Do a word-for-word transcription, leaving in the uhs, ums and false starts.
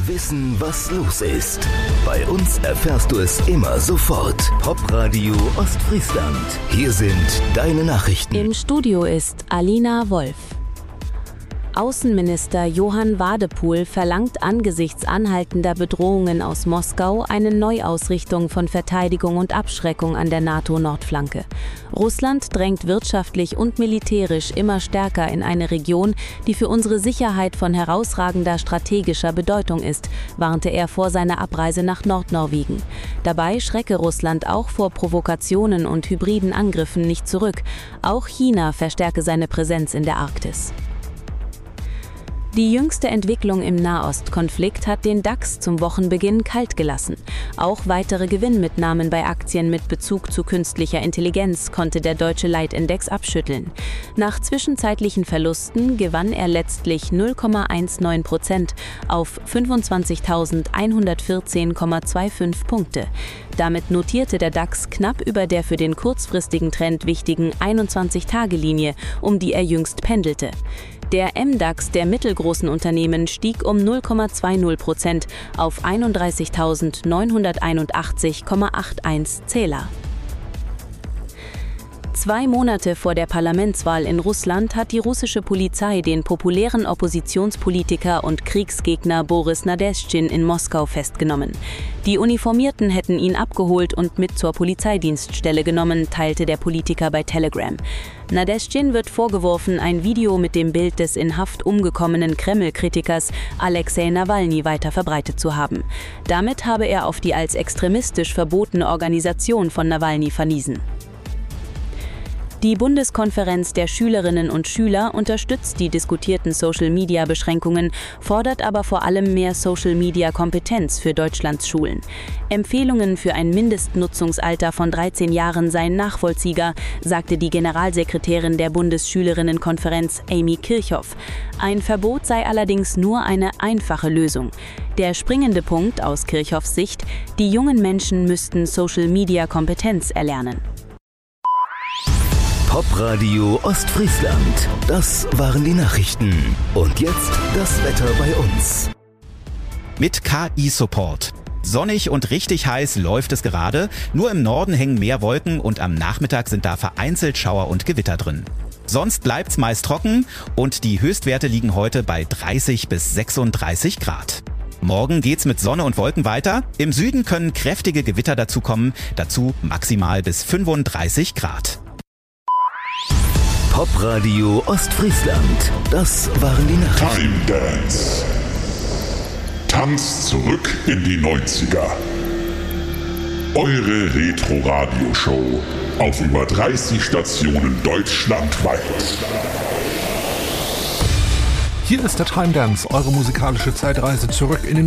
Wissen, was los ist. Bei uns erfährst du es immer sofort. Popradio Ostfriesland. Hier sind deine Nachrichten. Im Studio ist Alina Wolf. Außenminister Johann Wadepool verlangt angesichts anhaltender Bedrohungen aus Moskau eine Neuausrichtung von Verteidigung und Abschreckung an der NATO-Nordflanke. Russland drängt wirtschaftlich und militärisch immer stärker in eine Region, die für unsere Sicherheit von herausragender strategischer Bedeutung ist, warnte er vor seiner Abreise nach Nordnorwegen. Dabei schrecke Russland auch vor Provokationen und hybriden Angriffen nicht zurück. Auch China verstärke seine Präsenz in der Arktis. Die jüngste Entwicklung im Nahostkonflikt hat den DAX zum Wochenbeginn kalt gelassen. Auch weitere Gewinnmitnahmen bei Aktien mit Bezug zu künstlicher Intelligenz konnte der deutsche Leitindex abschütteln. Nach zwischenzeitlichen Verlusten gewann er letztlich null Komma neunzehn Prozent auf fünfundzwanzigtausendeinhundertvierzehn Komma fünfundzwanzig Punkte. Damit notierte der DAX knapp über der für den kurzfristigen Trend wichtigen einundzwanzig-Tage-Linie, um die er jüngst pendelte. Der M DAX der mittelgroßen Unternehmen stieg um null Komma zwanzig Prozent auf einunddreißigtausendneunhunderteinundachtzig Komma einundachtzig Zähler. Zwei Monate vor der Parlamentswahl in Russland hat die russische Polizei den populären Oppositionspolitiker und Kriegsgegner Boris Nadeschdin in Moskau festgenommen. Die Uniformierten hätten ihn abgeholt und mit zur Polizeidienststelle genommen, teilte der Politiker bei Telegram. Nadeschdin wird vorgeworfen, ein Video mit dem Bild des in Haft umgekommenen Kreml-Kritikers Alexei Nawalny weiter verbreitet zu haben. Damit habe er auf die als extremistisch verbotene Organisation von Nawalny verwiesen. Die Bundeskonferenz der Schülerinnen und Schüler unterstützt die diskutierten Social-Media-Beschränkungen, fordert aber vor allem mehr Social-Media-Kompetenz für Deutschlands Schulen. Empfehlungen für ein Mindestnutzungsalter von dreizehn Jahren seien nachvollziehbar, sagte die Generalsekretärin der Bundesschülerinnenkonferenz Amy Kirchhoff. Ein Verbot sei allerdings nur eine einfache Lösung. Der springende Punkt aus Kirchhoffs Sicht: die jungen Menschen müssten Social-Media-Kompetenz erlernen. Popradio Ostfriesland. Das waren die Nachrichten. Und jetzt das Wetter bei uns. Mit K I-Support. Sonnig und richtig heiß läuft es gerade. Nur im Norden hängen mehr Wolken und am Nachmittag sind da vereinzelt Schauer und Gewitter drin. Sonst bleibt's meist trocken und die Höchstwerte liegen heute bei dreißig bis sechsunddreißig Grad. Morgen geht's mit Sonne und Wolken weiter. Im Süden können kräftige Gewitter dazukommen, dazu maximal bis fünfunddreißig Grad. Popradio Ostfriesland. Das waren die Nachrichten. Time Dance. Tanz zurück in die neunziger. Eure Retro-Radio-Show auf über dreißig Stationen deutschlandweit. Hier ist der Time Dance, eure musikalische Zeitreise zurück in den